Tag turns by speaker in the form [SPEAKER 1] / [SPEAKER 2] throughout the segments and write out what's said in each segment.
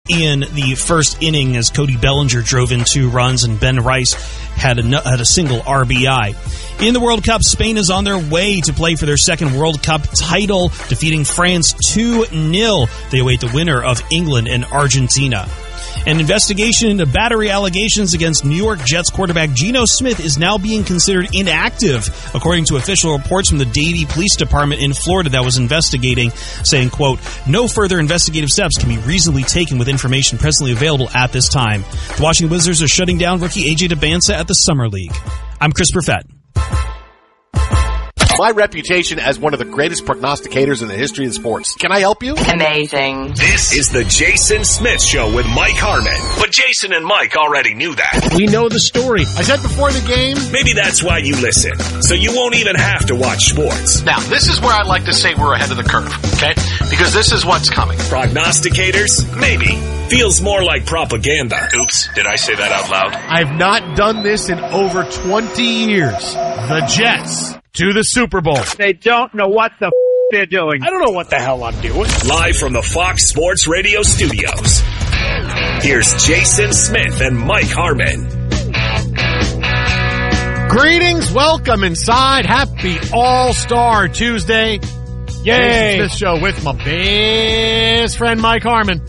[SPEAKER 1] in the first inning as Cody Bellinger drove in 2 runs and Ben Rice had a single RBI. In the World Cup, Spain is on their way to play for their second World Cup title, defeating France 2-0. They await the winner of England and Argentina. An investigation into battery allegations against New York Jets quarterback Geno Smith is now being considered inactive, according to official reports from the Davie Police Department in Florida that was investigating, saying, quote, "No further investigative steps can be reasonably taken with information presently available at this time. The Washington Wizards are shutting down rookie A.J. Debinsa at the Summer League." I'm Chris Perfett.
[SPEAKER 2] My reputation as one of the greatest prognosticators in the history of sports. Can I help you?
[SPEAKER 3] Amazing.
[SPEAKER 4] This is the Jason Smith Show with Mike Harmon. But Jason and Mike already knew that.
[SPEAKER 5] We know the story.
[SPEAKER 2] I said before the game.
[SPEAKER 4] Maybe that's why you listen, so you won't even have to watch sports.
[SPEAKER 2] Now, this is where I like to say we're ahead of the curve, okay? Because this is what's coming.
[SPEAKER 4] Prognosticators? Maybe. Feels more like propaganda. Oops, did I say that out loud?
[SPEAKER 6] I've not done this in over 20 years. The Jets to the Super Bowl.
[SPEAKER 7] They don't know what the they're doing.
[SPEAKER 5] I don't know what the hell I'm doing.
[SPEAKER 4] Live from the Fox Sports Radio studios. Here's Jason Smith and Mike Harmon.
[SPEAKER 6] Greetings, welcome inside. Happy All-Star Tuesday.
[SPEAKER 5] Yay!
[SPEAKER 6] This show with my best friend Mike Harmon.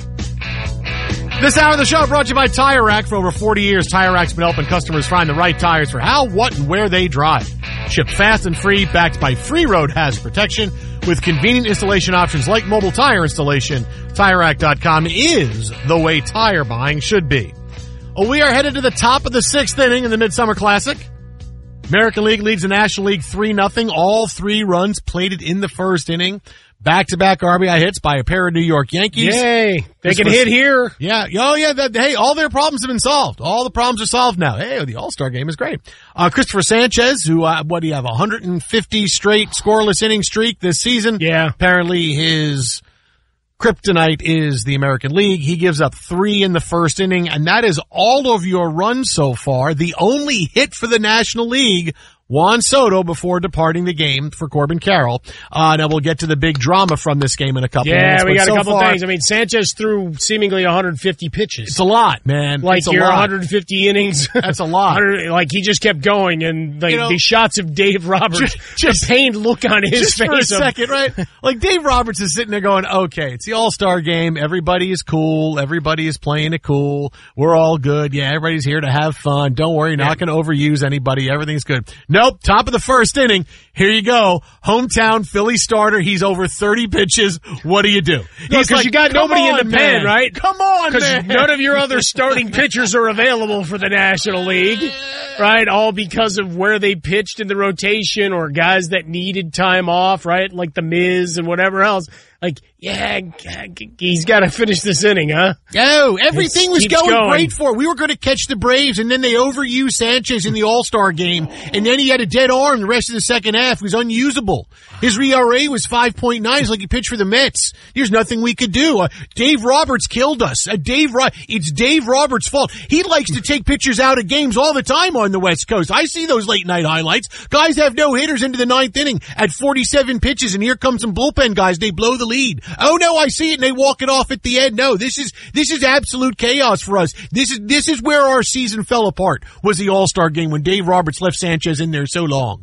[SPEAKER 6] This hour of the show brought to you by Tire Rack. For over 40 years, Tire Rack's been helping customers find the right tires for how, what, and where they drive. Shipped fast and free, backed by free road hazard protection with convenient installation options like mobile tire installation. TireRack.com is the way tire buying should be. Well, we are headed to the top of the 6th inning in the Midsummer Classic. American League leads the National League 3-0. All 3 runs plated in the first inning. Back-to-back RBI hits by a pair of New York Yankees.
[SPEAKER 5] Yay! They can hit here.
[SPEAKER 6] Yeah. Oh, yeah. Hey, all their problems have been solved. All the problems are solved now. Hey, the All-Star game is great. Christopher Sanchez, who, what do you have, 150 straight scoreless inning streak this season?
[SPEAKER 5] Yeah.
[SPEAKER 6] Apparently his kryptonite is the American League. He gives up 3 in the first inning, and that is all of your runs so far. The only hit for the National League, Juan Soto, before departing the game for Corbin Carroll. Now we'll get to the big drama from this game in a couple minutes.
[SPEAKER 5] Yeah, we got a couple things. I mean, Sanchez threw seemingly 150 pitches.
[SPEAKER 6] It's a lot, man.
[SPEAKER 5] Like your 150 innings.
[SPEAKER 6] That's a lot.
[SPEAKER 5] Like he just kept going, and the shots of Dave Roberts, the pained look on his face.
[SPEAKER 6] For a second, right? Like Dave Roberts is sitting there going, okay, it's the All-Star game. Everybody is cool. Everybody is playing it cool. We're all good. Yeah, everybody's here to have fun. Don't worry, you're not going to overuse anybody. Everything's good. Nope. Top of the first inning. Here you go. Hometown Philly starter. He's over 30 pitches. What do you do?
[SPEAKER 5] Because like, you got nobody in the pen, right?
[SPEAKER 6] Come on, man.
[SPEAKER 5] None of your other starting pitchers are available for the National League, right? All because of where they pitched in the rotation or guys that needed time off, right? Like the Miz and whatever else. Like, yeah, he's got to finish this inning, huh?
[SPEAKER 6] No, everything was going great for. We were going to catch the Braves, and then they overused Sanchez in the All-Star game, and then he had a dead arm the rest of the second half. He was unusable. His ERA was 5.9. It's like he pitched for the Mets. There's nothing we could do. Dave Roberts killed us. It's Dave Roberts' fault. He likes to take pitchers out of games all the time on the West Coast. I see those late-night highlights. Guys have no hitters into the 9th inning at 47 pitches, and here comes some bullpen guys. They blow the lead. Oh no, I see it and they walk it off at the end. No, this is absolute chaos for us. This is where our season fell apart, was the All-Star game when Dave Roberts left Sanchez in there so long.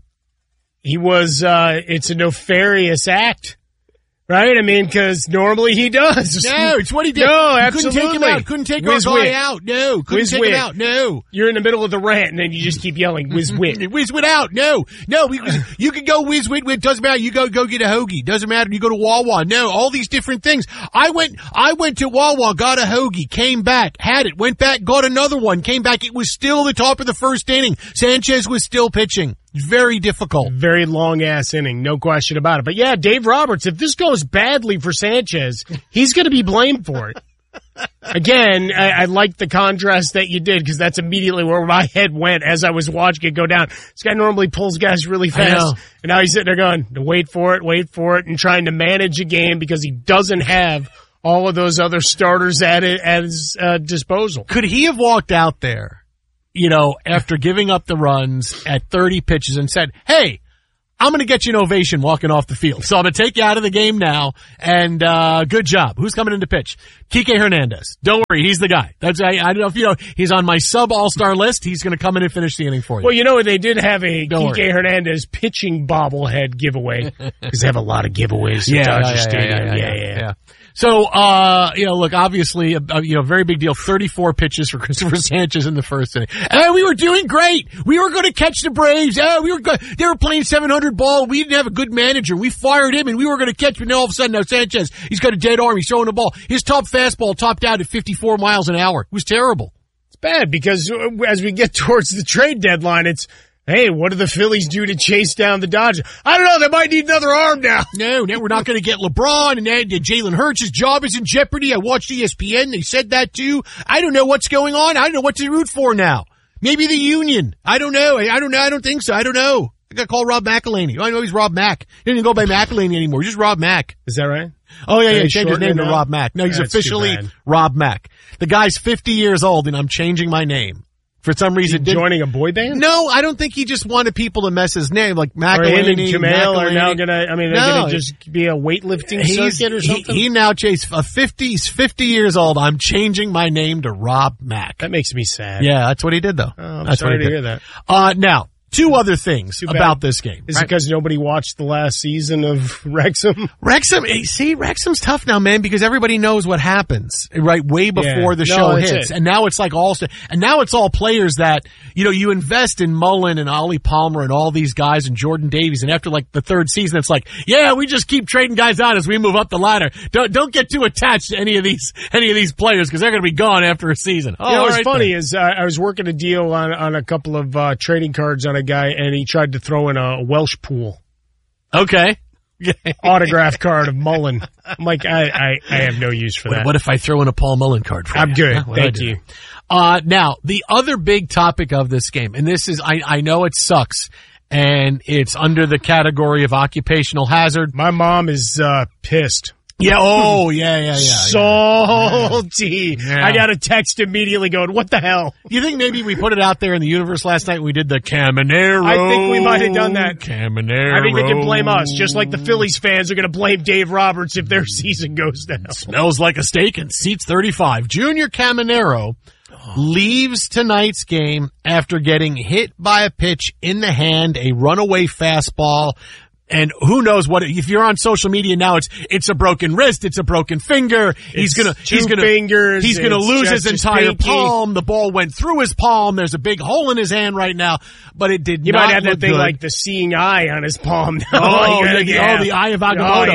[SPEAKER 5] He was, it's a nefarious act. Right? I mean, because normally he does.
[SPEAKER 6] No, it's what he did.
[SPEAKER 5] No, absolutely.
[SPEAKER 6] Couldn't take him out. Couldn't take our guy out. No. Couldn't take him out. No.
[SPEAKER 5] You're in the middle of the rant and then you just keep yelling, whiz-wit.
[SPEAKER 6] Whiz-wit out. No. You can go whiz-wit. Doesn't matter. You go get a hoagie. Doesn't matter. You go to Wawa. No. All these different things. I went to Wawa, got a hoagie, came back, had it, went back, got another one, came back. It was still the top of the first inning. Sanchez was still pitching. Very difficult.
[SPEAKER 5] Very long-ass inning, no question about it. But yeah, Dave Roberts, if this goes badly for Sanchez, he's going to be blamed for it. Again, I like the contrast that you did because that's immediately where my head went as I was watching it go down. This guy normally pulls guys really fast, and now he's sitting there going, wait for it, and trying to manage a game because he doesn't have all of those other starters at his disposal.
[SPEAKER 6] Could he have walked out there, after giving up the runs at 30 pitches and said, hey, I'm going to get you an ovation walking off the field. So I'm going to take you out of the game now, and good job. Who's coming in to pitch? Kike Hernandez. Don't worry, he's the guy. I don't know if you know, he's on my sub-all-star list. He's going to come in and finish the inning for you.
[SPEAKER 5] Well, you know, they did have a Kike Hernandez pitching bobblehead giveaway, because they have a lot of giveaways at Dodger Stadium. Yeah.
[SPEAKER 6] So, look, obviously, very big deal. 34 pitches for Christopher Sanchez in the first inning. We were doing great. We were going to catch the Braves. We were good. They were playing 700 ball. We didn't have a good manager. We fired him, and we were going to catch. But now all of a sudden, now Sanchez, he's got a dead arm. He's throwing the ball. His top fastball topped out at 54 miles an hour. It was terrible.
[SPEAKER 5] It's bad because as we get towards the trade deadline, it's, hey, what do the Phillies do to chase down the Dodgers? I don't know. They might need another arm now.
[SPEAKER 6] No, we're not going to get LeBron, and then Jalen Hurts' job is in jeopardy. I watched ESPN. They said that too. I don't know what's going on. I don't know what to root for now. Maybe the union. I don't know. I don't think so. I don't know. I got to call Rob McElhaney. I know he's Rob Mack. He doesn't even go by McElhaney anymore. He's just Rob Mack.
[SPEAKER 5] Is that right?
[SPEAKER 6] Oh, yeah. He changed his name to Rob Mack. No, he's officially Rob Mack. The guy's 50 years old, and I'm changing my name. For some reason,
[SPEAKER 5] joining a boy band?
[SPEAKER 6] No, I don't think he just wanted people to mess his name. Like McElhaney,
[SPEAKER 5] or him and Kumail are now they're going to just be a weightlifting circuit or something?
[SPEAKER 6] He now chased he's 50 years old. I'm changing my name to Rob Mack.
[SPEAKER 5] That makes me sad.
[SPEAKER 6] Yeah, that's what he did, though.
[SPEAKER 5] Oh, I'm sorry to hear that.
[SPEAKER 6] Now, two other things about this game.
[SPEAKER 5] Is it because nobody watched the last season of Wrexham?
[SPEAKER 6] Wrexham's tough now, man, because everybody knows what happens, right, way before the show hits. And now it's like now it's all players that, you invest in Mullen and Ollie Palmer and all these guys and Jordan Davies, and after like the third season, it's like, we just keep trading guys out as we move up the ladder. Don't get too attached to any of these players, because they're going to be gone after a season.
[SPEAKER 5] What's funny is I was working a deal on a couple of trading cards on a guy, and he tried to throw in a Welsh pool.
[SPEAKER 6] Okay.
[SPEAKER 5] Autograph card of Mullen. I'm like, I have no use for that.
[SPEAKER 6] What if I throw in a Paul Mullen card for you?
[SPEAKER 5] I'm good. Thank you.
[SPEAKER 6] Now, the other big topic of this game, and this is, I know it sucks, and it's under the category of occupational hazard.
[SPEAKER 5] My mom is pissed.
[SPEAKER 6] Yeah. Oh, yeah.
[SPEAKER 5] Salty. Yeah. I got a text immediately going, what the hell?
[SPEAKER 6] You think maybe we put it out there in the universe last night when we did the Caminero?
[SPEAKER 5] I think we might have done that.
[SPEAKER 6] Caminero.
[SPEAKER 5] I think they can blame us, just like the Phillies fans are going to blame Dave Roberts if their season goes down.
[SPEAKER 6] Smells like a steak and seats 35. Junior Caminero leaves tonight's game after getting hit by a pitch in the hand, a runaway fastball. And who knows what, if you're on social media now, it's a broken wrist, it's a broken finger. He's gonna lose his entire palm. The ball went through his palm. There's a big hole in his hand right now, but it did not look good.
[SPEAKER 5] You might have that thing like the seeing eye on his palm.
[SPEAKER 6] The eye of Agamotto.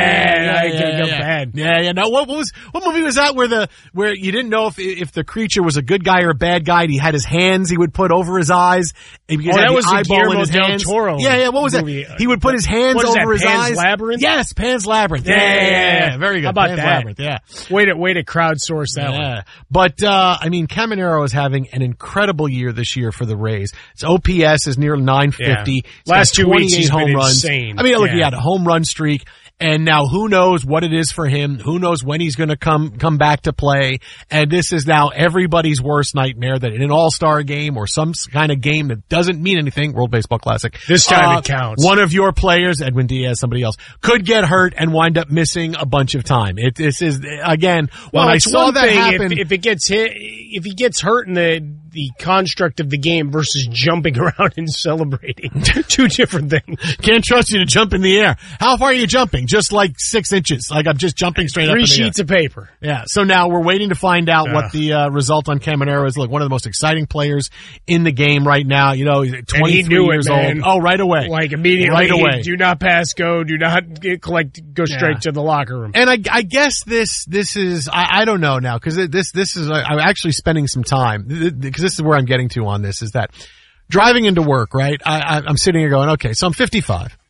[SPEAKER 5] Bad.
[SPEAKER 6] Yeah. Now, what movie was that where you didn't know if the creature was a good guy or a bad guy? And he had his hands he would put over his eyes.
[SPEAKER 5] That was the Guillermo del Toro.
[SPEAKER 6] Yeah. What was that? He would put his hands over his eyes.
[SPEAKER 5] Pan's Labyrinth?
[SPEAKER 6] Yes, Pan's Labyrinth. Yeah. Very good.
[SPEAKER 5] How about
[SPEAKER 6] Pan's
[SPEAKER 5] that?
[SPEAKER 6] Labyrinth, yeah.
[SPEAKER 5] Way to crowdsource that one.
[SPEAKER 6] But, Caminero is having an incredible year this year for the Rays. Its OPS is near 950.
[SPEAKER 5] Yeah. Last 2 weeks he's
[SPEAKER 6] home
[SPEAKER 5] been
[SPEAKER 6] runs.
[SPEAKER 5] Insane.
[SPEAKER 6] He had a home run streak. And now who knows what it is for him? Who knows when he's going to come back to play? And this is now everybody's worst nightmare, that in an all-star game or some kind of game that doesn't mean anything, World Baseball Classic.
[SPEAKER 5] This time it counts.
[SPEAKER 6] One of your players, Edwin Diaz, somebody else, could get hurt and wind up missing a bunch of time. This is, again, when I saw that happen.
[SPEAKER 5] If it gets hit, if he gets hurt in the construct of the game versus jumping around and celebrating. Two different things.
[SPEAKER 6] Can't trust you to jump in the air. How far are you jumping? Just like 6 inches. Like I'm just jumping straight up in the air.
[SPEAKER 5] 3 sheets of paper.
[SPEAKER 6] Yeah. So now we're waiting to find out what the result on Caminero is. Like one of the most exciting players in the game right now. He's 23 years old. Oh, right away.
[SPEAKER 5] Like immediately.
[SPEAKER 6] Right away.
[SPEAKER 5] Do not pass go. Do not go straight to the locker room.
[SPEAKER 6] And I guess this is, I don't know now, because this is, I'm actually spending some time, because this is where I'm getting to on this, is that driving into work, right? I'm sitting here going, okay, so I'm 55.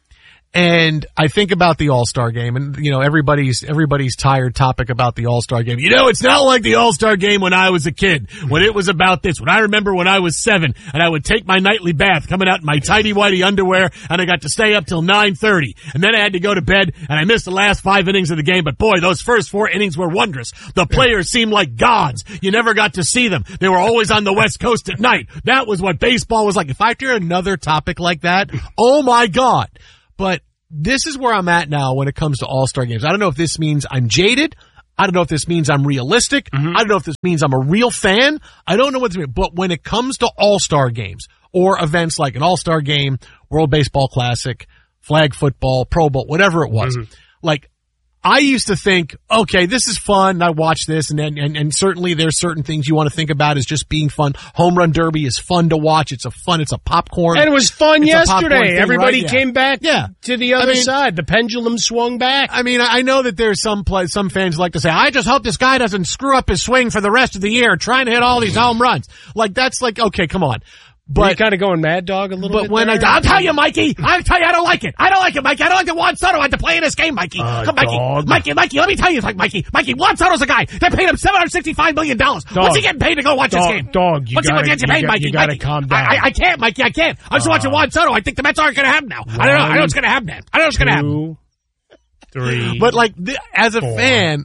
[SPEAKER 6] And I think about the All-Star game, and everybody's tired topic about the All-Star game. It's not like the All-Star game when I was a kid, when it was about this. When I remember when I was 7 and I would take my nightly bath coming out in my tighty-whitey underwear, and I got to stay up till 9:30. And then I had to go to bed, and I missed the last 5 innings of the game. But boy, those first 4 innings were wondrous. The players seemed like gods. You never got to see them. They were always on the West Coast at night. That was what baseball was like. If I hear another topic like that, oh my God. But this is where I'm at now when it comes to All-Star games. I don't know if this means I'm jaded. I don't know if this means I'm realistic. I don't know if this means I'm a real fan. I don't know what this means. But when it comes to All-Star games or events like an All-Star game, World Baseball Classic, flag football, Pro Bowl, whatever it was, like, I used to think, okay, this is fun. And I watch this, and certainly there's certain things you want to think about as just being fun. Home Run Derby is fun to watch. It's a popcorn.
[SPEAKER 5] And it was fun yesterday.
[SPEAKER 6] Thing,
[SPEAKER 5] everybody
[SPEAKER 6] right?
[SPEAKER 5] came back to the other side. The pendulum swung back.
[SPEAKER 6] I mean, I know that there's some fans like to say, I just hope this guy doesn't screw up his swing for the rest of the year trying to hit all these home runs. Like, that's like, okay, come on.
[SPEAKER 5] But you kind of going Mad Dog a little bit.
[SPEAKER 6] But when I'll tell you, Mikey, I don't like it. I don't like it, Mikey. I don't like that Juan Soto had to play in this game, Mikey. Come, Mikey, let me tell you, Mikey, Juan Soto's a guy. They paid him $765 million. What's he getting paid to go watch this game?
[SPEAKER 5] What's he getting paid, Mikey?
[SPEAKER 6] You gotta calm down. I can't, Mikey, I can't. I'm just watching Juan Soto. I think the Mets aren't gonna have him now. I don't know. I know it's gonna happen, man. I know it's gonna happen.
[SPEAKER 5] 3.
[SPEAKER 6] But like, as a
[SPEAKER 5] 4,
[SPEAKER 6] fan,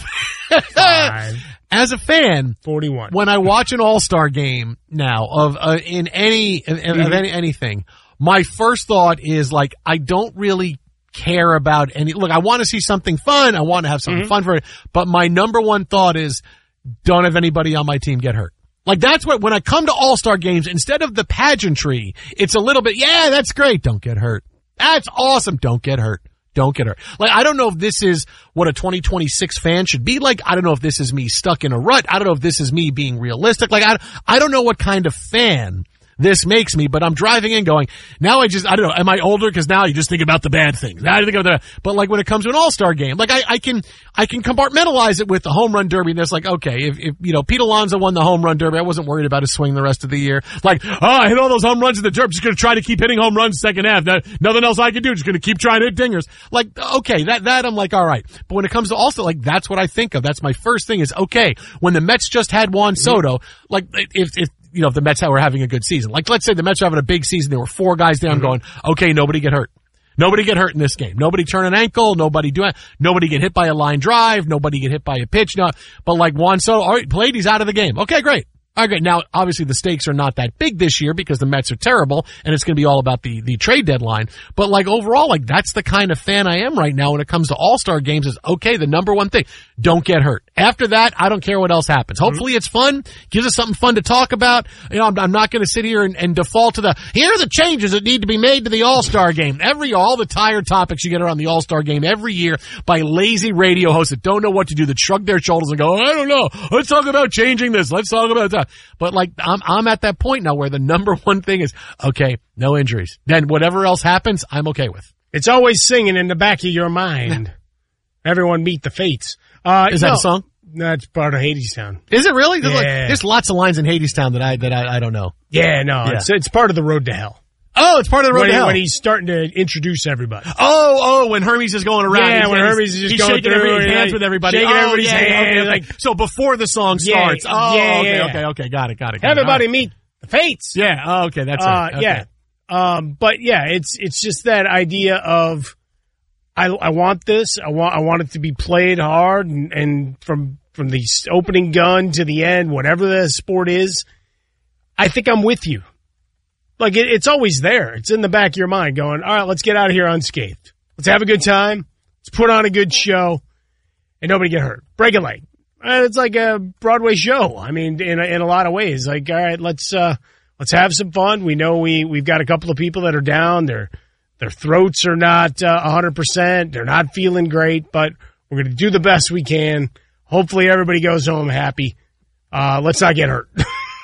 [SPEAKER 5] 5.
[SPEAKER 6] As a fan,
[SPEAKER 5] 41.
[SPEAKER 6] When I watch an All-Star game now of anything, my first thought is like, I don't really care about look, I want to see something fun. I want to have something fun for it. But my number one thought is, don't have anybody on my team get hurt. Like, that's what, when I come to All-Star games, instead of the pageantry, it's a little bit, yeah, that's great. Don't get hurt. That's awesome. Don't get hurt. Don't get hurt. Like, I don't know if this is what a 2026 fan should be like. I don't know if this is me stuck in a rut. I don't know if this is me being realistic. Like, I don't know what kind of fan this makes me, but I'm driving in going, now I don't know, am I older? Cause now you just think about the bad things. Now I think about but like when it comes to an All-Star game, like I can compartmentalize it with the Home Run Derby. And it's like, okay, if Pete Alonso won the Home Run Derby, I wasn't worried about his swing the rest of the year. Like, I hit all those home runs in the Derby. Just going to try to keep hitting home runs second half. Nothing else I can do. Just going to keep trying to hit dingers. Like, okay, that I'm like, all right. But when it comes to also, like, that's what I think of. That's my first thing is, okay, when the Mets just had Juan Soto, like, if the Mets were having a good season. Like, let's say the Mets were having a big season. There were 4 guys down going, okay, nobody get hurt. Nobody get hurt in this game. Nobody turn an ankle. Nobody get hit by a line drive. Nobody get hit by a pitch. No, but like Juan Soto, all right, played, he's out of the game. Okay, great. All right, great. Now, obviously the stakes are not that big this year because the Mets are terrible and it's going to be all about the trade deadline. But like overall, like that's the kind of fan I am right now when it comes to All-Star games is, okay, the number one thing, don't get hurt. After that, I don't care what else happens. Hopefully it's fun, gives us something fun to talk about. I'm not going to sit here and default to here are the changes that need to be made to the All-Star game. All the tired topics you get around the All-Star game every year by lazy radio hosts that don't know what to do, that shrug their shoulders and go, I don't know. Let's talk about changing this. Let's talk about that. But like, I'm at that point now where the number one thing is, okay, no injuries. Then whatever else happens, I'm okay with.
[SPEAKER 5] It's always singing in the back of your mind. Everyone meet the fates.
[SPEAKER 6] Is that a song?
[SPEAKER 5] No, it's part of Hadestown.
[SPEAKER 6] Is it really?
[SPEAKER 5] Yeah.
[SPEAKER 6] There's lots of lines in Hadestown that I don't know.
[SPEAKER 5] Yeah, no, yeah. It's part of the Road to Hell.
[SPEAKER 6] Oh, it's part of the Road to Hell.
[SPEAKER 5] When he's starting to introduce everybody.
[SPEAKER 6] When Hermes is going around.
[SPEAKER 5] Yeah, when Hermes is just going
[SPEAKER 6] shaking
[SPEAKER 5] through.
[SPEAKER 6] Everybody's hands with everybody.
[SPEAKER 5] Shaking everybody's hands.
[SPEAKER 6] Okay.
[SPEAKER 5] Like,
[SPEAKER 6] so before the song starts. Okay. Got it.
[SPEAKER 5] Everybody meet the fates.
[SPEAKER 6] Yeah, okay, that's right. Okay.
[SPEAKER 5] Yeah. But yeah, it's just that idea of, I want this. I want it to be played hard and from the opening gun to the end, whatever the sport is, I think I'm with you. Like, it's always there. It's in the back of your mind going, all right, let's get out of here unscathed. Let's have a good time. Let's put on a good show and nobody get hurt. Break a leg. It's like a Broadway show. I mean, in a lot of ways. Like, all right, let's have some fun. We know we've got a couple of people that are down. Their throats are not 100%. They're not feeling great, but we're going to do the best we can. Hopefully everybody goes home happy. Let's not get hurt.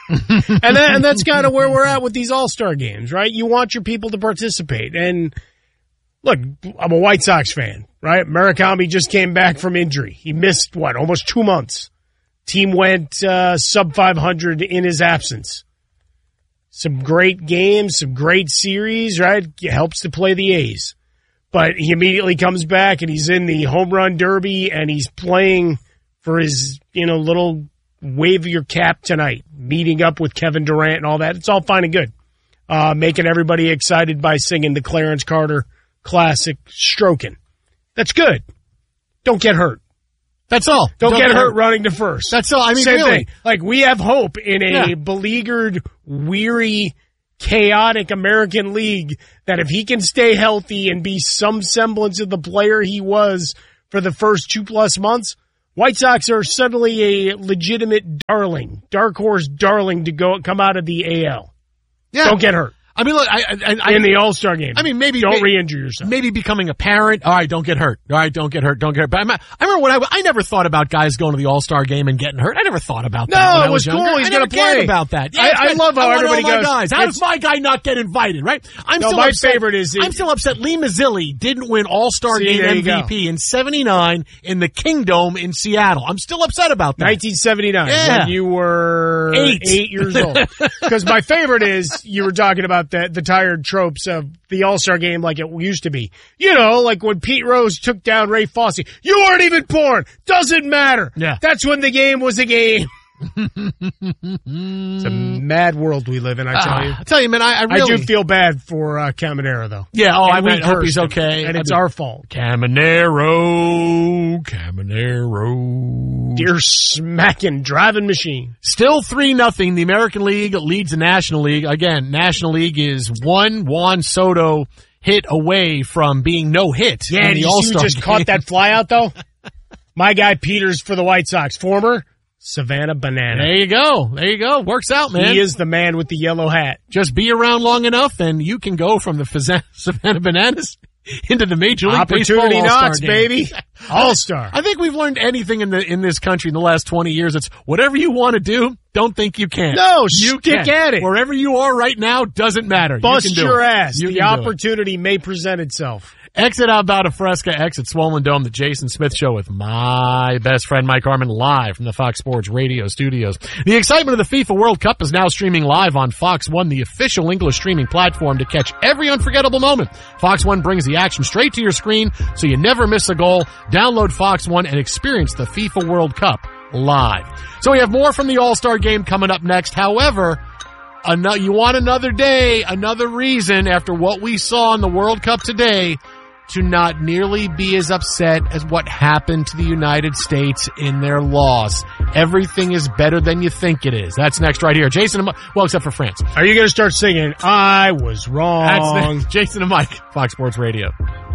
[SPEAKER 5] and that's kind of where we're at with these All-Star games, right? You want your people to participate. And look, I'm a White Sox fan, right? Murakami just came back from injury. He missed, almost 2 months. Team went sub 500 in his absence. Some great games, some great series, right? It helps to play the A's. But he immediately comes back and he's in the home run derby and he's playing for his, little wave your cap tonight, meeting up with Kevin Durant and all that. It's all fine and good. Making everybody excited by singing the Clarence Carter classic Strokin'. That's good. Don't get hurt.
[SPEAKER 6] That's all.
[SPEAKER 5] Don't get hurt running to first.
[SPEAKER 6] That's all. I mean,
[SPEAKER 5] same
[SPEAKER 6] really.
[SPEAKER 5] thing. Like, we have hope in a beleaguered, weary, chaotic American League that if he can stay healthy and be some semblance of the player he was for the first 2+ months, White Sox are suddenly a legitimate dark horse darling to come out of the AL.
[SPEAKER 6] Yeah.
[SPEAKER 5] Don't get hurt.
[SPEAKER 6] I mean, look,
[SPEAKER 5] in the All-Star game.
[SPEAKER 6] I mean, maybe
[SPEAKER 5] don't re-injure yourself.
[SPEAKER 6] Maybe becoming a parent. All right, don't get hurt. All right, don't get hurt. Don't get hurt. But I remember when I never thought about guys going to the All-Star game and getting hurt. I never thought about that.
[SPEAKER 5] No,
[SPEAKER 6] when
[SPEAKER 5] it
[SPEAKER 6] I
[SPEAKER 5] was
[SPEAKER 6] younger.
[SPEAKER 5] cool. He's going to play.
[SPEAKER 6] Cared about that. Yeah,
[SPEAKER 5] I love how everybody goes.
[SPEAKER 6] Guys. How does my guy not get invited? Right? I'm still upset. Lee Mazzilli didn't win All-Star game MVP in '79 in the Kingdome in Seattle. I'm still upset about that.
[SPEAKER 5] 1979, when you were 8 years old. Because my favorite is you were talking about the tired tropes of the All-Star game like it used to be. Like when Pete Rose took down Ray Fosse. You weren't even born. Doesn't matter.
[SPEAKER 6] Yeah.
[SPEAKER 5] That's when the game was a game. It's a mad world we live in, I tell you.
[SPEAKER 6] I tell you, man, I really...
[SPEAKER 5] I do feel bad for Caminero, though.
[SPEAKER 6] Yeah, I hope he's okay.
[SPEAKER 5] And it's our fault.
[SPEAKER 6] Caminero.
[SPEAKER 5] Dear smacking driving machine.
[SPEAKER 6] Still 3-0. The American League leads the National League. Again, National League is one Juan Soto hit away from being no hit.
[SPEAKER 5] Yeah,
[SPEAKER 6] in the All-Star
[SPEAKER 5] you just
[SPEAKER 6] game.
[SPEAKER 5] caught that fly out, though? My guy Peters for the White Sox, former Savannah Banana.
[SPEAKER 6] There you go. Works out, man.
[SPEAKER 5] He is the man with the yellow hat.
[SPEAKER 6] Just be around long enough and you can go from the Savannah Bananas into the Major League
[SPEAKER 5] Opportunity
[SPEAKER 6] Baseball All-Star
[SPEAKER 5] knocks,
[SPEAKER 6] game.
[SPEAKER 5] baby. All-Star.
[SPEAKER 6] I think we've learned anything in this country in the last 20 years. It's whatever you want to do, don't think you can.
[SPEAKER 5] No,
[SPEAKER 6] you
[SPEAKER 5] stick at it.
[SPEAKER 6] Wherever you are right now doesn't matter.
[SPEAKER 5] Bust
[SPEAKER 6] you can do
[SPEAKER 5] your
[SPEAKER 6] it.
[SPEAKER 5] ass.
[SPEAKER 6] You
[SPEAKER 5] the opportunity may present itself.
[SPEAKER 6] Exit Alberta Fresca, exit Swollen Dome, the Jason Smith Show with my best friend Mike Harmon live from the Fox Sports Radio studios. The excitement of the FIFA World Cup is now streaming live on Fox One, the official English streaming platform to catch every unforgettable moment. Fox One brings the action straight to your screen so you never miss a goal. Download Fox One and experience the FIFA World Cup live. So we have more from the All-Star game coming up next. However, you want another day, another reason after what we saw in the World Cup today to not nearly be as upset as what happened to the United States in their loss. Everything is better than you think it is. That's next right here. Jason, well, except for France.
[SPEAKER 5] Are you going to start singing, I was wrong?
[SPEAKER 6] That's next. Jason and Mike, Fox Sports Radio.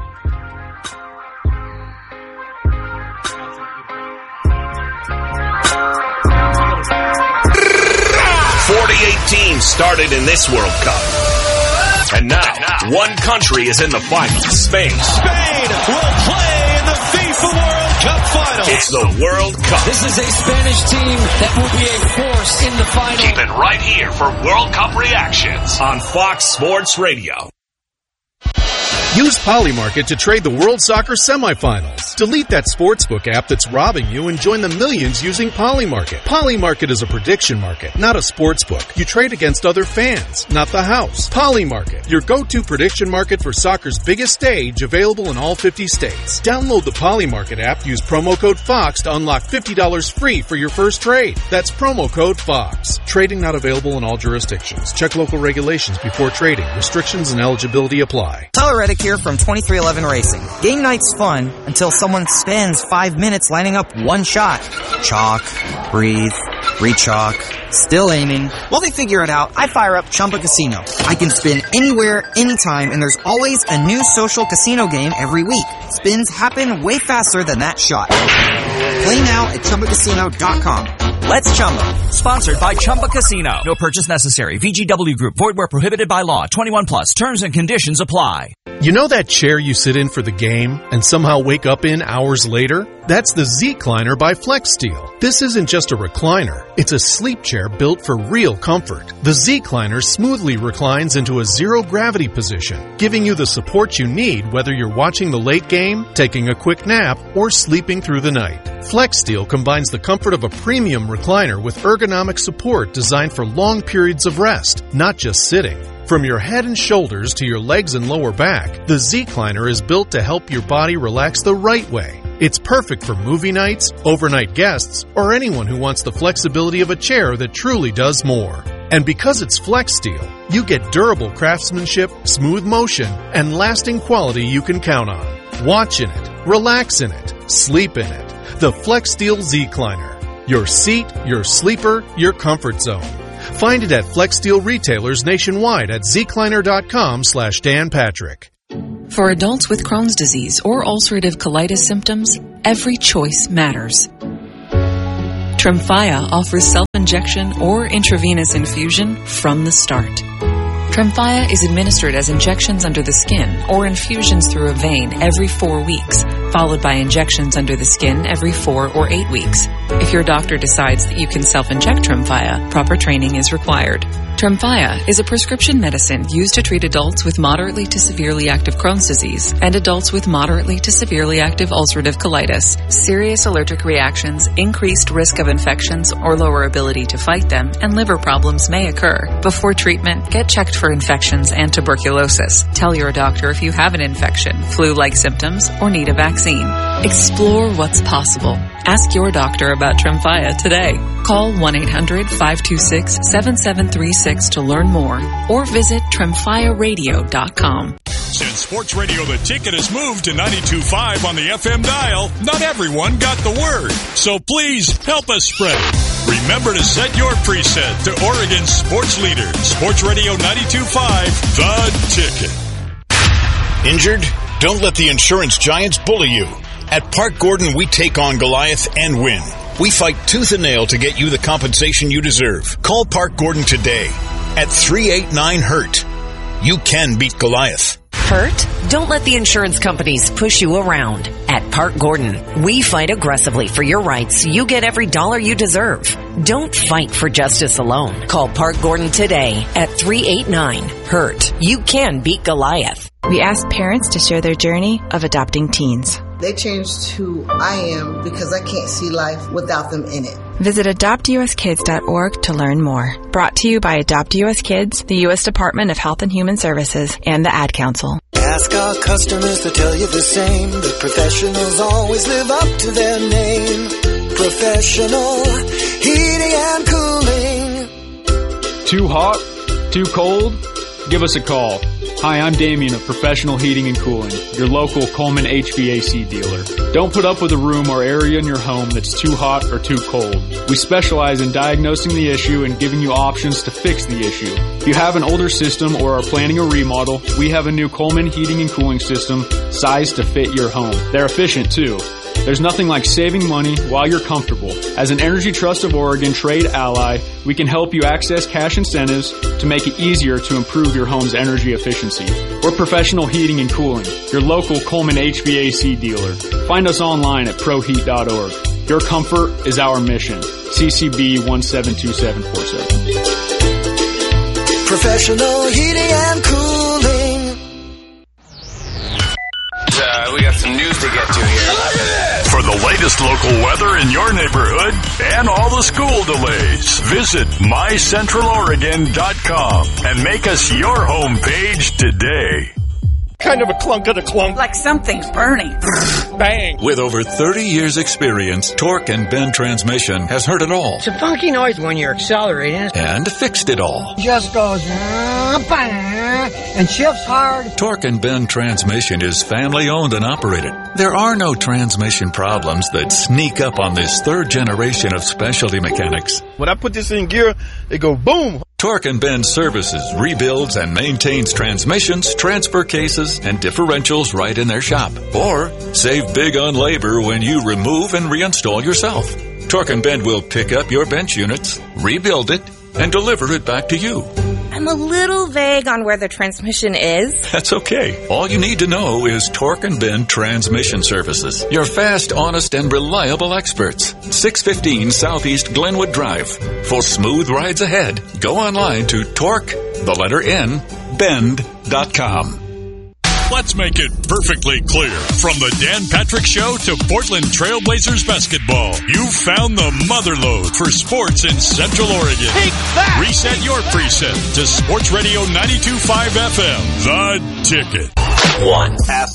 [SPEAKER 4] 48 teams started in this World Cup. And now, one country is in the final. Spain.
[SPEAKER 3] Spain will play in the FIFA World Cup final.
[SPEAKER 4] It's the World Cup.
[SPEAKER 8] This is a Spanish team that will be a force in the final.
[SPEAKER 4] Keep it right here for World Cup reactions on Fox Sports Radio.
[SPEAKER 9] Use Polymarket to trade the World Soccer semifinals. Delete that sportsbook app that's robbing you and join the millions using Polymarket. Polymarket is a prediction market, not a sportsbook. You trade against other fans, not the house. Polymarket, your go-to prediction market for soccer's biggest stage, available in all 50 states. Download the Polymarket app, use promo code FOX to unlock $50 free for your first trade. That's promo code FOX. Trading not available in all jurisdictions. Check local regulations before trading. Restrictions and eligibility apply.
[SPEAKER 10] Tyler Reddick here from 2311 Racing. Game night's fun until someone spends 5 minutes lining up one shot. Chalk, breathe, re-chalk, still aiming. While they figure it out, I fire up Chumba Casino. I can spin anywhere, anytime, and there's always a new social casino game every week. Spins happen way faster than that shot. Play now at ChumbaCasino.com. Let's Chumba.
[SPEAKER 11] Sponsored by Chumba Casino. No purchase necessary. VGW Group. Void where prohibited by law. 21 plus. Terms and conditions apply.
[SPEAKER 9] You know that chair you sit in for the game and somehow wake up in hours later? That's the Z-Cliner by FlexSteel. This isn't just a recliner. It's a sleep chair built for real comfort. The Z-Cliner smoothly reclines into a zero-gravity position, giving you the support you need whether you're watching the late game, taking a quick nap, or sleeping through the night. FlexSteel combines the comfort of a premium recliner with ergonomic support designed for long periods of rest, not just sitting. From your head and shoulders to your legs and lower back, the Z-Cliner is built to help your body relax the right way. It's perfect for movie nights, overnight guests, or anyone who wants the flexibility of a chair that truly does more. And because it's Flex Steel, you get durable craftsmanship, smooth motion, and lasting quality you can count on. Watch in it, relax in it, sleep in it. The Flex Steel Z-Cliner. Your seat, your sleeper, your comfort zone. Find it at Flex Steel retailers nationwide at zcliner.com/Dan Patrick.
[SPEAKER 12] For adults with Crohn's disease or ulcerative colitis symptoms, every choice matters. Tremfya offers self-injection or intravenous infusion from the start. Tremfya is administered as injections under the skin or infusions through a vein every 4 weeks, followed by injections under the skin every 4 or 8 weeks. If your doctor decides that you can self-inject Tremfya, proper training is required. Tremfya is a prescription medicine used to treat adults with moderately to severely active Crohn's disease and adults with moderately to severely active ulcerative colitis. Serious allergic reactions, increased risk of infections or lower ability to fight them, and liver problems may occur. Before treatment, get checked for infections and tuberculosis. Tell your doctor if you have an infection, flu-like symptoms, or need a vaccine. Explore what's possible. Ask your doctor about Tremfya today. Call 1-800-526-7736 to learn more or visit TremfyaRadio.com.
[SPEAKER 13] Since Sports Radio The Ticket has moved to 92.5 on the FM dial, not everyone got the word. So please help us spread it. Remember to set your preset to Oregon's sports leader, Sports Radio 92.5, The Ticket.
[SPEAKER 14] Injured? Don't let the insurance giants bully you. At Park Gordon, we take on Goliath and win. We fight tooth and nail to get you the compensation you deserve. Call Park Gordon today at 389-HURT. You can beat Goliath.
[SPEAKER 15] Hurt? Don't let the insurance companies push you around. At Park Gordon, we fight aggressively for your rights so you get every dollar you deserve. Don't fight for justice alone. Call Park Gordon today at 389-HURT. You can beat Goliath.
[SPEAKER 16] We asked parents to share their journey of adopting teens.
[SPEAKER 17] They changed who I am because I can't see life without them in it.
[SPEAKER 16] Visit AdoptUSKids.org to learn more. Brought to you by Adopt US Kids, the U.S. Department of Health and Human Services, and the Ad Council.
[SPEAKER 18] Ask our customers to tell you the same. The professionals always live up to their name. Professional heating and cooling.
[SPEAKER 19] Too hot? Too cold? Give us a call. Hi, I'm Damien of Professional Heating and Cooling, your local Coleman HVAC dealer. Don't put up with a room or area in your home that's too hot or too cold. We specialize in diagnosing the issue and giving you options to fix the issue. If you have an older system or are planning a remodel, we have a new Coleman Heating and Cooling system sized to fit your home. They're efficient too. There's nothing like saving money while you're comfortable. As an Energy Trust of Oregon trade ally, we can help you access cash incentives to make it easier to improve your home's energy efficiency. We're Professional Heating and Cooling, your local Coleman HVAC dealer. Find us online at proheat.org. Your comfort is our mission. CCB 172747.
[SPEAKER 18] Professional Heating and Cooling.
[SPEAKER 4] We got some news to get to here.
[SPEAKER 13] For the latest local weather in your neighborhood and all the school delays, visit mycentraloregon.com and make us your homepage today.
[SPEAKER 3] Kind of a clunk of the clunk.
[SPEAKER 20] Like something's burning.
[SPEAKER 3] Bang.
[SPEAKER 21] With over 30 years experience, Torque and Bend Transmission has heard it all.
[SPEAKER 20] It's a funky noise when you're accelerating.
[SPEAKER 21] And fixed it all.
[SPEAKER 20] Just goes bang and shifts hard.
[SPEAKER 21] Torque and Bend Transmission is family owned and operated. There are no transmission problems that sneak up on this third generation of specialty mechanics.
[SPEAKER 22] When I put this in gear, it go boom.
[SPEAKER 21] Torque and Bend services, rebuilds, and maintains transmissions, transfer cases, and differentials right in their shop. Or save big on labor when you remove and reinstall yourself. Torque and Bend will pick up your bench units, rebuild it, and deliver it back to you.
[SPEAKER 23] I'm a little vague on where the transmission is.
[SPEAKER 21] That's okay. All you need to know is Torque and Bend Transmission Services. Your fast, honest, and reliable experts. 615 Southeast Glenwood Drive. For smooth rides ahead, go online to Torque, the letter N, Bend.com.
[SPEAKER 13] Let's make it perfectly clear. From the Dan Patrick Show to Portland Trailblazers basketball, you found the motherlode for sports in Central Oregon.
[SPEAKER 6] Take that!
[SPEAKER 13] Reset your preset to Sports Radio 92.5 FM. The Ticket.
[SPEAKER 4] 1.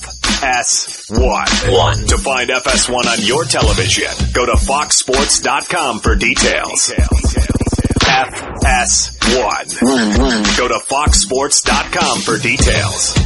[SPEAKER 4] FS1. To find FS1 on your television, go to foxsports.com for details. FS1. Go to foxsports.com for details.